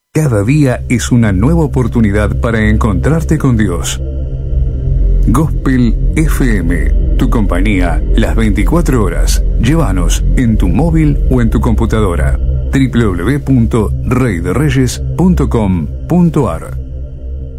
Cada día es una nueva oportunidad para encontrarte con Dios. Gospel FM, tu compañía las 24 horas. Llévanos en tu móvil o en tu computadora. www.reydereyes.com.ar